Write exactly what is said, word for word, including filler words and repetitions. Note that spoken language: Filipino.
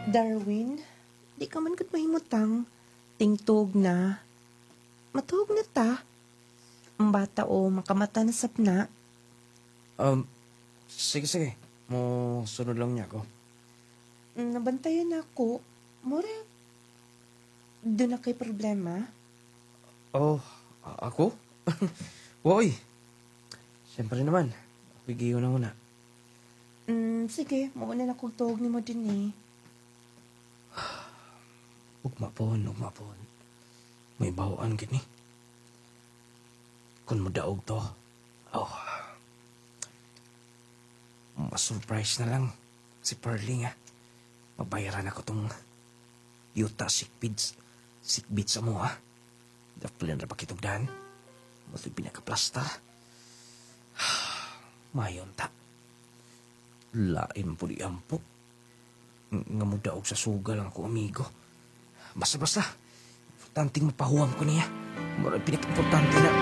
Darwin, di ka man kat mahimutang. Tingtog na. Matuog na ta. Ang bata o makamata na sapna. Um, sige, sige. Mo sunod lang niya ako. Nabantayan ako. More, doon na kay problema. Oh, a- ako? Woy! Siyempre naman. Pigiyo na muna. Mm, sige, mauna na kong tuog ni mo din eh. Ugmapon, ugmapon. May bawaan gini. Kung mo daog to, oh, masurprise na lang si Pearly nga. Mabayaran ako tong yuta sikbids. Sikbids sa mo, ha? Dapat na pakitugdan. Mato'y pinakaplastar. Mayon ta. Lain po di ampo. Nga mo daog sa sugal ang ako, amigo. Basta-basta. Importanteng mapahuwam ko niya. Marang pinaka-importante na